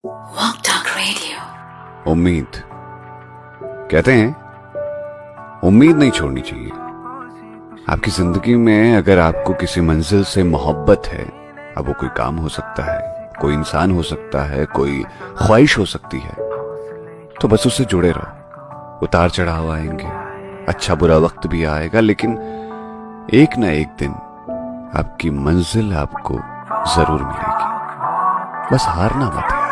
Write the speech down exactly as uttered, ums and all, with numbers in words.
Walk Talk Radio। उम्मीद कहते हैं उम्मीद नहीं छोड़नी चाहिए। आपकी जिंदगी में अगर आपको किसी मंजिल से मोहब्बत है, अब वो कोई काम हो सकता है, कोई इंसान हो सकता है, कोई ख्वाहिश हो सकती है, तो बस उससे जुड़े रहो। उतार चढ़ाव आएंगे, अच्छा बुरा वक्त भी आएगा, लेकिन एक ना एक दिन आपकी मंजिल आपको जरूर मिलेगी। बस हारना मत है।